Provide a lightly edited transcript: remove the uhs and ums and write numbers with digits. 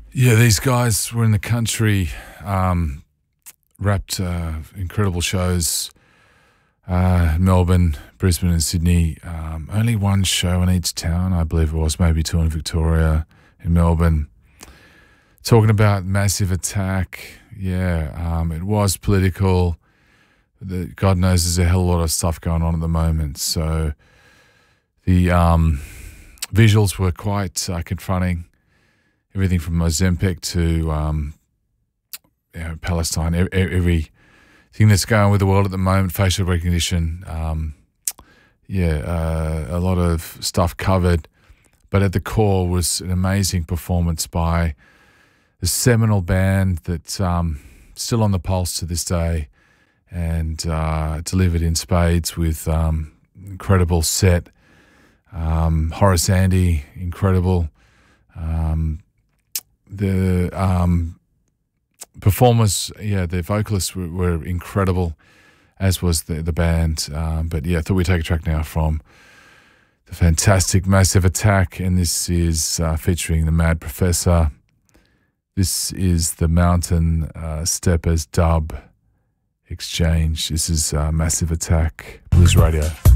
Yeah, these guys were in the country, wrapped incredible shows, Melbourne, Brisbane and Sydney. Only one show in each town, I believe it was, maybe two in Victoria, in Melbourne. Talking about Massive Attack, it was political. God knows there's a hell of a lot of stuff going on at the moment. So the visuals were quite confronting. Everything from Mozambique to Palestine, everything that's going on with the world at the moment, facial recognition, a lot of stuff covered. But at the core was an amazing performance by the seminal band that's still on the pulse to this day and delivered in spades with incredible set. Horace Andy, incredible. The performers, the vocalists were incredible, as was the band. I thought we'd take a track now from the fantastic Massive Attack, and this is featuring the Mad Professor. This is the Mountain Steppers Dub Exchange. This is Massive Attack, Blues Radio.